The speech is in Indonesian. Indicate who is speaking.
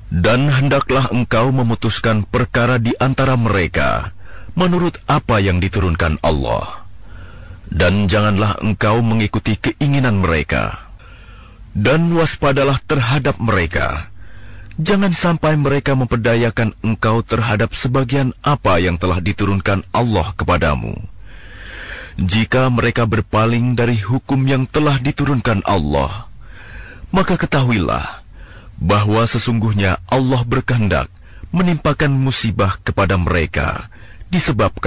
Speaker 1: Dan hendaklah engkau memutuskan perkara di antara mereka menurut apa yang diturunkan Allah. Dan janganlah engkau mengikuti keinginan mereka. Dan waspadalah terhadap mereka. Jangan sampai mereka memperdayakan engkau terhadap sebagian apa yang telah diturunkan Allah kepadamu. Jika mereka berpaling dari hukum yang telah diturunkan Allah, maka ketahuilah bahwa sesungguhnya Allah berkehendak menimpakan musibah kepada mereka disebabkan